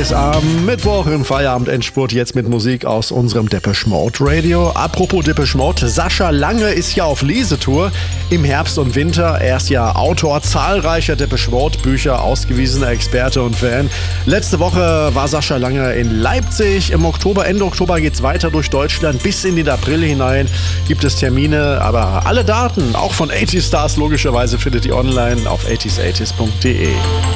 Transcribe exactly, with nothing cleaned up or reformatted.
Praxis am Mittwoch im Feierabend-Endspurt, jetzt mit Musik aus unserem Depeche Mode Radio. Apropos Depeche Mode, Sascha Lange ist ja auf Lesetour im Herbst und Winter. Er ist ja Autor zahlreicher Depeche Mode Bücher, ausgewiesener Experte und Fan. Letzte Woche war Sascha Lange in Leipzig. Im Oktober, Ende Oktober geht's weiter durch Deutschland. Bis in den April hinein gibt es Termine, aber alle Daten, auch von achtzig Stars logischerweise, findet ihr online auf achtzig achtzig punkt de.